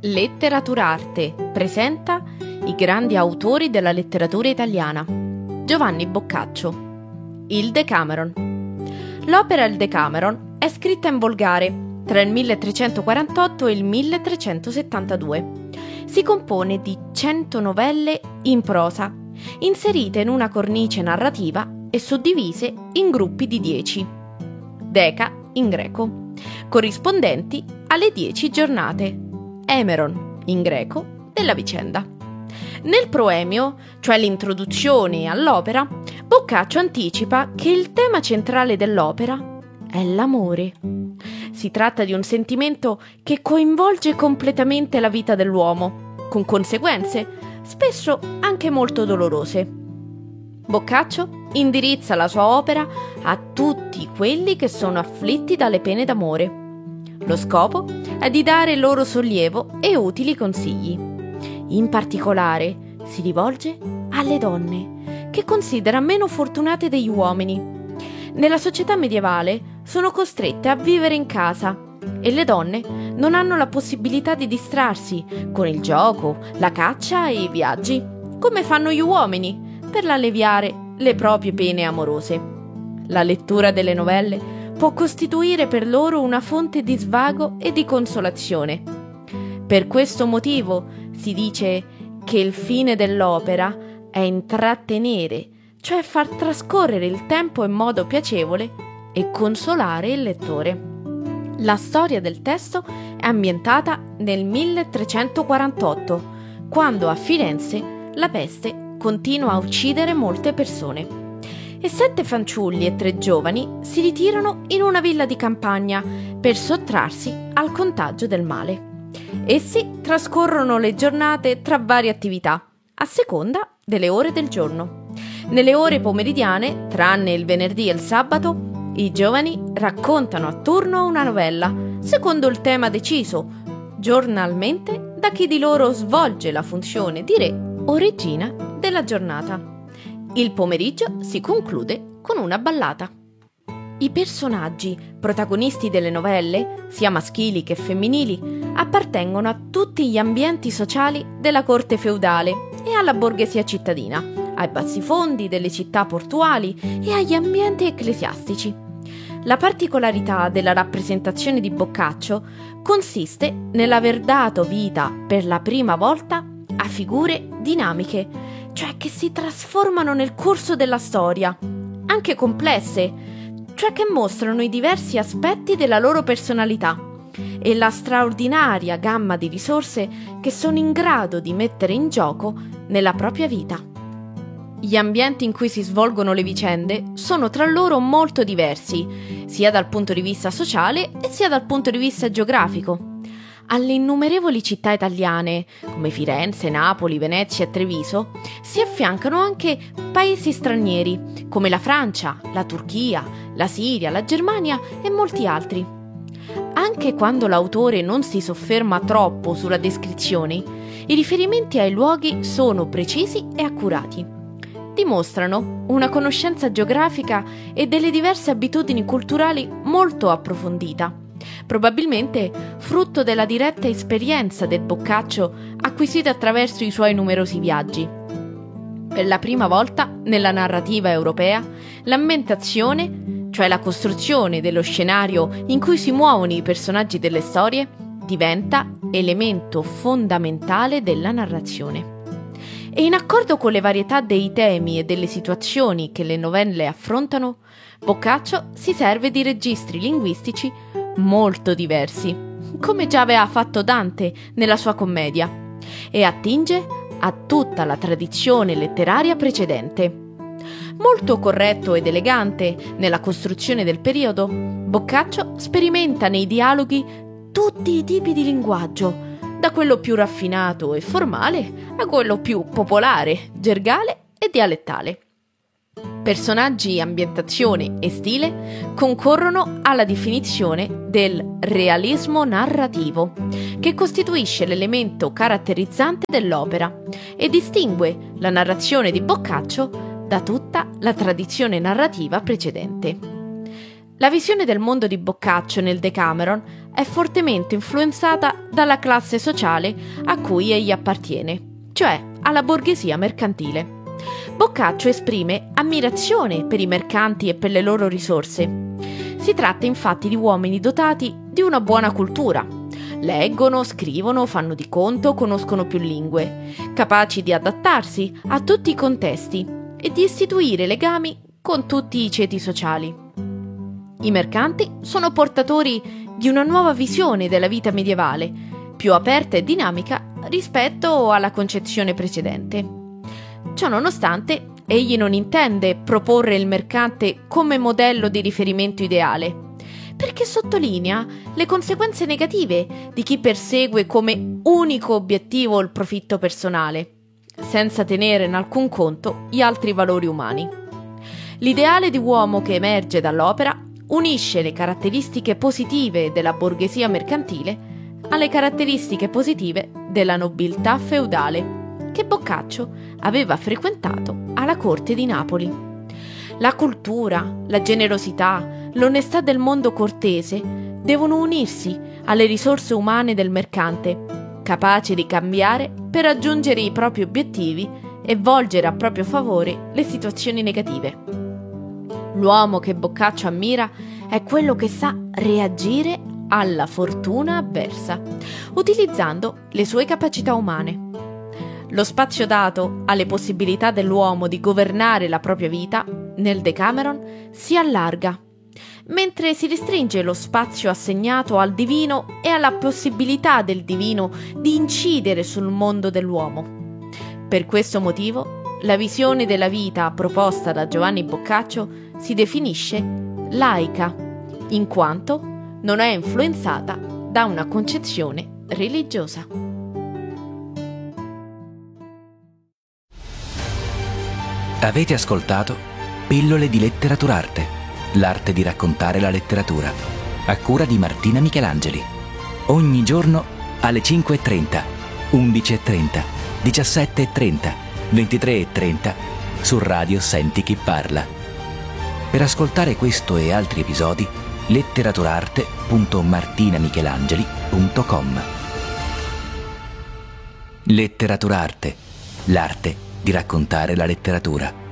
Letteraturarte presenta i grandi autori della letteratura italiana. Giovanni Boccaccio. Il Decameron. L'opera Il Decameron è scritta in volgare tra il 1348 e il 1372. Si compone di 100 novelle in prosa, inserite in una cornice narrativa e suddivise in gruppi di 10. Deca in greco, corrispondenti alle 10 giornate. Emeron, in greco, della vicenda. Nel proemio, cioè l'introduzione all'opera, Boccaccio anticipa che il tema centrale dell'opera è l'amore. Si tratta di un sentimento che coinvolge completamente la vita dell'uomo, con conseguenze spesso anche molto dolorose. Boccaccio indirizza la sua opera a tutti quelli che sono afflitti dalle pene d'amore. Lo scopo è di dare loro sollievo e utili consigli. In particolare si rivolge alle donne, che considera meno fortunate degli uomini. Nella società medievale sono costrette a vivere in casa e le donne non hanno la possibilità di distrarsi con il gioco, la caccia e i viaggi, come fanno gli uomini, per alleviare le proprie pene amorose. La lettura delle novelle può costituire per loro una fonte di svago e di consolazione. Per questo motivo si dice che il fine dell'opera è intrattenere, cioè far trascorrere il tempo in modo piacevole e consolare il lettore. La storia del testo è ambientata nel 1348, quando a Firenze la peste continua a uccidere molte persone. E 7 fanciulli e 3 giovani si ritirano in una villa di campagna per sottrarsi al contagio del male. Essi trascorrono le giornate tra varie attività, a seconda delle ore del giorno. Nelle ore pomeridiane, tranne il venerdì e il sabato, i giovani raccontano a turno una novella, secondo il tema deciso, giornalmente da chi di loro svolge la funzione di re o regina della giornata. Il pomeriggio si conclude con una ballata. I personaggi protagonisti delle novelle, sia maschili che femminili, appartengono a tutti gli ambienti sociali della corte feudale e alla borghesia cittadina, ai bassifondi delle città portuali e agli ambienti ecclesiastici. La particolarità della rappresentazione di Boccaccio consiste nell'aver dato vita per la prima volta a figure dinamiche, cioè che si trasformano nel corso della storia, anche complesse, cioè che mostrano i diversi aspetti della loro personalità e la straordinaria gamma di risorse che sono in grado di mettere in gioco nella propria vita. Gli ambienti in cui si svolgono le vicende sono tra loro molto diversi, sia dal punto di vista sociale e sia dal punto di vista geografico. Alle innumerevoli città italiane, come Firenze, Napoli, Venezia e Treviso, si affiancano anche paesi stranieri, come la Francia, la Turchia, la Siria, la Germania e molti altri. Anche quando l'autore non si sofferma troppo sulla descrizione, i riferimenti ai luoghi sono precisi e accurati. Dimostrano una conoscenza geografica e delle diverse abitudini culturali molto approfondita, probabilmente frutto della diretta esperienza del Boccaccio acquisita attraverso i suoi numerosi viaggi. Per la prima volta nella narrativa europea, l'ambientazione, cioè la costruzione dello scenario in cui si muovono i personaggi delle storie, diventa elemento fondamentale della narrazione. E in accordo con le varietà dei temi e delle situazioni che le novelle affrontano, Boccaccio si serve di registri linguistici molto diversi, come già aveva fatto Dante nella sua commedia, e attinge a tutta la tradizione letteraria precedente. Molto corretto ed elegante nella costruzione del periodo, Boccaccio sperimenta nei dialoghi tutti i tipi di linguaggio, da quello più raffinato e formale a quello più popolare, gergale e dialettale. Personaggi, ambientazione e stile concorrono alla definizione del realismo narrativo, che costituisce l'elemento caratterizzante dell'opera e distingue la narrazione di Boccaccio da tutta la tradizione narrativa precedente. La visione del mondo di Boccaccio nel Decameron è fortemente influenzata dalla classe sociale a cui egli appartiene, cioè alla borghesia mercantile. Boccaccio esprime ammirazione per i mercanti e per le loro risorse. Si tratta infatti di uomini dotati di una buona cultura. Leggono, scrivono, fanno di conto, conoscono più lingue, capaci di adattarsi a tutti i contesti e di istituire legami con tutti i ceti sociali. I mercanti sono portatori di una nuova visione della vita medievale, più aperta e dinamica rispetto alla concezione precedente. Ciò nonostante, egli non intende proporre il mercante come modello di riferimento ideale, perché sottolinea le conseguenze negative di chi persegue come unico obiettivo il profitto personale, senza tenere in alcun conto gli altri valori umani. L'ideale di uomo che emerge dall'opera unisce le caratteristiche positive della borghesia mercantile alle caratteristiche positive della nobiltà feudale che Boccaccio aveva frequentato alla corte di Napoli. La cultura, la generosità, l'onestà del mondo cortese devono unirsi alle risorse umane del mercante, capace di cambiare per raggiungere i propri obiettivi e volgere a proprio favore le situazioni negative. L'uomo che Boccaccio ammira è quello che sa reagire alla fortuna avversa, utilizzando le sue capacità umane. Lo spazio dato alle possibilità dell'uomo di governare la propria vita nel Decameron si allarga, mentre si restringe lo spazio assegnato al divino e alla possibilità del divino di incidere sul mondo dell'uomo. Per questo motivo, la visione della vita proposta da Giovanni Boccaccio si definisce laica, in quanto non è influenzata da una concezione religiosa. Avete ascoltato Pillole di Letteraturarte, l'arte di raccontare la letteratura, a cura di Martina Michelangeli. Ogni giorno alle 5:30, 11:30, 17:30, 23:30 su Radio Senti Chi Parla. Per ascoltare questo e altri episodi, letteraturarte.martinamichelangeli.com. Letteraturarte, l'arte di raccontare la letteratura.